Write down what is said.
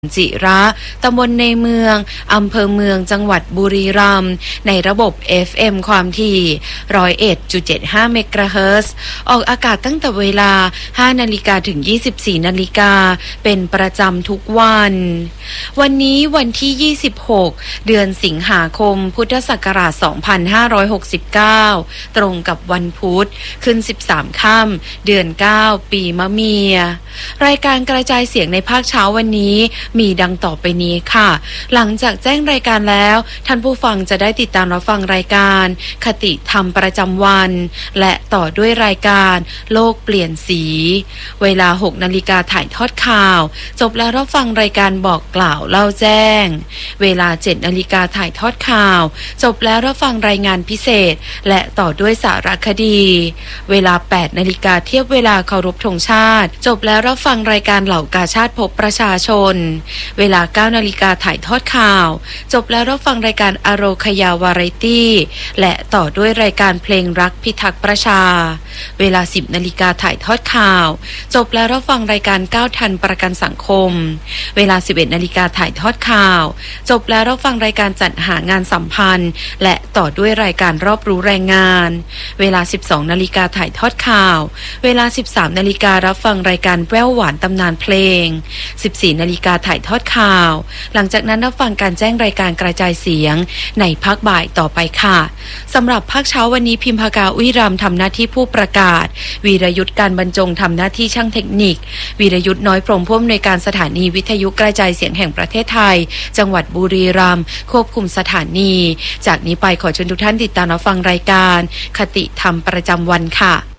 จิระตำบลในเมืองอำเภอเมืองจังหวัดบุรีรัมย์ในระบบ FM ความถี่ 101.75 เมกะเฮิรตซ์ออกอากาศตั้งแต่เวลา 5 นาฬิกาถึง 24 นาฬิกาเป็นประจำทุกวันวันที่ 26 เดือนสิงหาคมพุทธศักราช 2569 ตรงกับวันพุธขึ้น 13 ค่ำเดือน 9 ปีมะเมียรายการกระจายเสียงในภาคเช้าวันนี้มีดังต่อไปนี้ค่ะหลังจากแจ้งรายการแล้วท่านผู้ฟังจะได้ติดตามรับฟังรายการคติธรรมประจำวันและต่อด้วยรายการโลกเปลี่ยนสีเวลา 6 นาฬิกาถ่ายทอดข่าวจบแล้วรับฟังรายการบอกกล่าวเล่าแจ้งเวลา 7 นาฬิกาถ่ายทอดข่าวจบแล้วรับฟังรายงานพิเศษและต่อด้วยสารคดีเวลา 8 นาฬิกาเทียบเวลาเคารพธงชาติจบแล้วรับฟังรายการเหล่ากาชาดพบประชาชนเวลา 9 นาฬิกาถ่ายทอดข่าวจบแล้วรับฟังรายการอโรคยาวาไรตี้และต่อด้วยรายการเพลงรักพิทักษ์ประชาเวลา 10 นาฬิกาถ่ายทอดข่าวจบแล้วรับฟังรายการ9ทันประกันสังคมเวลา 11 นาฬิกาถ่ายทอดข่าวจบแล้วรับฟังรายการจัดหางานสัมพันธ์และต่อด้วยรายการรอบรู้แรงงานเวลา 12 นาฬิกาถ่ายทอดข่าวเวลา 13 นาฬิการับฟังรายการแว่วหวานตำนานเพลง 14 นาฬิกาถ่ายทอดข่าวหลังจากนั้นรับฟังการแจ้งรายการกระจายเสียงในภาคบ่ายต่อไปค่ะสำหรับภาคเช้าวันนี้พิมพากาอุ้ยรำทำหน้าที่ผู้ประกาศวีรยุทธการบรรจงทำหน้าที่ช่างเทคนิควีรยุทธน้อยพรหมผู้อำนวยการสถานีวิทยุกระจายเสียงแห่งประเทศไทยจังหวัดบุรีรัมย์ควบคุมสถานีจากนี้ไปขอเชิญทุกท่านติดตามรับฟังรายการคติธรรมประจำวันค่ะ